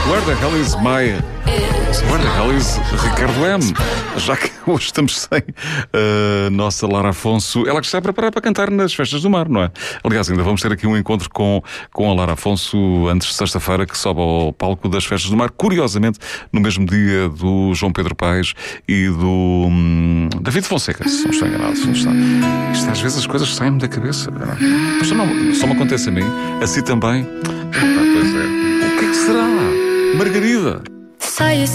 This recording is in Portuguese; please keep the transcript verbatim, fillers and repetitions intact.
Where the hell is my... Where the hell is Ricardo M? Já que hoje estamos sem a uh, nossa Lara Afonso, ela que está preparada para cantar nas Festas do Mar, não é? Aliás, ainda vamos ter aqui um encontro com, com a Lara Afonso antes de sexta-feira, que sobe ao palco das Festas do Mar, curiosamente no mesmo dia do João Pedro Paes e do hum, David Fonseca, se não estou enganado. Se não está. Isto às vezes as coisas saem-me da cabeça. Mas só, não, só me acontece a mim, assim também. Ah, pois é. O que é que será? Margarida. Saia